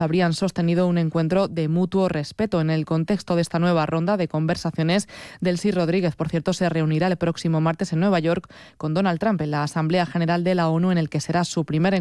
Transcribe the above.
habrían sostenido un encuentro de mutuo respeto. En el contexto de esta nueva ronda de conversaciones, Delcy Rodríguez, por cierto, se reunirá el próximo martes en Nueva York con Donald Trump en la Asamblea General de la ONU, en el que será su primer